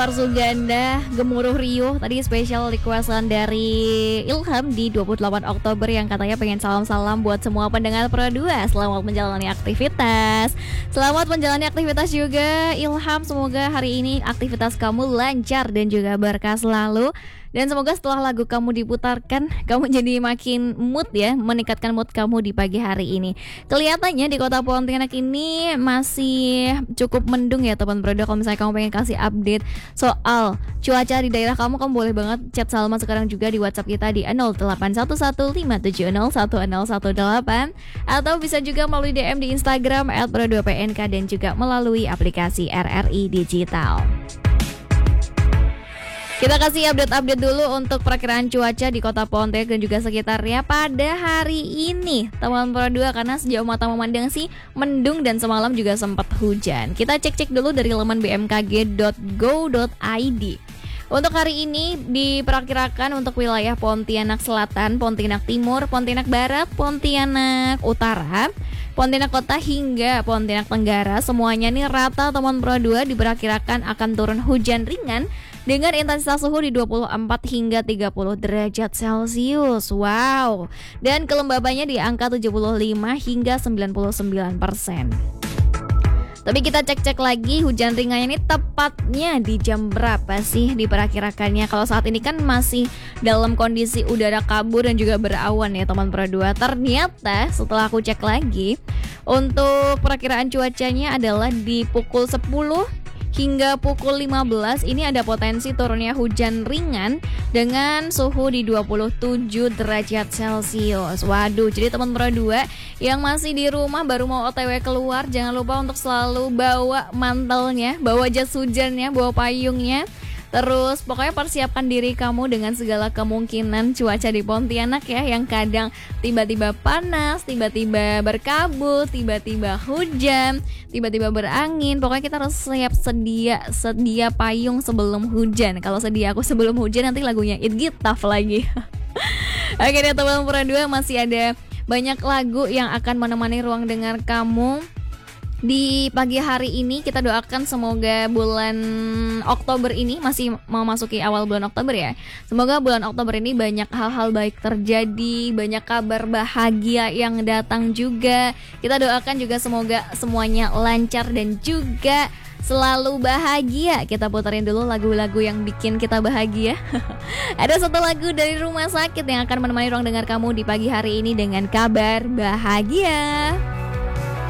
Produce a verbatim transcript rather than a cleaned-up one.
Suganda, Gemuruh Riuh tadi spesial requestan dari Ilham di dua puluh delapan Oktober yang katanya pengen salam-salam buat semua pendengar Pro dua. Selamat menjalani aktivitas. Selamat menjalani aktivitas juga Ilham. Semoga hari ini aktivitas kamu lancar dan juga berkah selalu. Dan semoga setelah lagu kamu diputarkan, kamu jadi makin mood ya, meningkatkan mood kamu di pagi hari ini. Kelihatannya di kota Pontianak ini masih cukup mendung ya teman Brodo. Kalau misalnya kamu pengen kasih update soal cuaca di daerah kamu, kamu boleh banget chat Salma sekarang juga di WhatsApp kita di nol delapan satu satu lima tujuh nol satu nol satu delapan. Atau bisa juga melalui D M di Instagram at pro dua p n k dan juga melalui aplikasi R R I Digital. Kita kasih update-update dulu untuk perakiraan cuaca di kota Pontianak dan juga sekitarnya pada hari ini teman Pro dua, karena sejauh mata memandang sih mendung dan semalam juga sempat hujan. Kita cek-cek dulu dari laman b m k g dot go dot i d. Untuk hari ini diperkirakan untuk wilayah Pontianak Selatan, Pontianak Timur, Pontianak Barat, Pontianak Utara, Pontianak Kota hingga Pontianak Tenggara, semuanya nih rata teman Pro dua diperkirakan akan turun hujan ringan dengan intensitas suhu di dua puluh empat hingga tiga puluh derajat Celcius. Wow. Dan kelembabannya di angka tujuh puluh lima hingga sembilan puluh sembilan persen. Tapi kita cek-cek lagi hujan ringannya ini tepatnya di jam berapa sih diperkirakannya. Kalau saat ini kan masih dalam kondisi udara kabur dan juga berawan ya teman Pro dua. Ternyata setelah aku cek lagi, untuk perakiraan cuacanya adalah di pukul sepuluh hingga pukul lima belas ini ada potensi turunnya hujan ringan dengan suhu di dua puluh tujuh derajat Celcius. Waduh, jadi teman Pro dua yang masih di rumah baru mau O T W keluar, jangan lupa untuk selalu bawa mantelnya, bawa jas hujannya, bawa payungnya. Terus pokoknya persiapkan diri kamu dengan segala kemungkinan cuaca di Pontianak ya, yang kadang tiba-tiba panas, tiba-tiba berkabut, tiba-tiba hujan, tiba-tiba berangin. Pokoknya kita harus siap sedia sedia payung sebelum hujan. Kalau sedia aku sebelum hujan nanti lagunya It Get Tough lagi. Oke deh teman Pro dua, masih ada banyak lagu yang akan menemani ruang dengar kamu di pagi hari ini. Kita doakan semoga bulan Oktober ini, masih mau masuki awal bulan Oktober ya, semoga bulan Oktober ini banyak hal-hal baik terjadi, banyak kabar bahagia yang datang juga. Kita doakan juga semoga semuanya lancar dan juga selalu bahagia. Kita putarin dulu lagu-lagu yang bikin kita bahagia. Ada satu lagu dari Rumah Sakit yang akan menemani ruang dengar kamu di pagi hari ini dengan kabar bahagia.